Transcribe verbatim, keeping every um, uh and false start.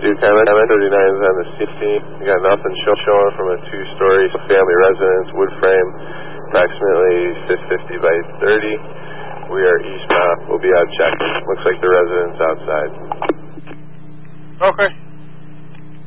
Duke Hammond, thirty-nine is on the scene. You got nothing show showing from a two-story family residence, wood frame, approximately six fifty by thirty. We are eastbound. We'll be out checking. Looks like the resident's outside. Okay.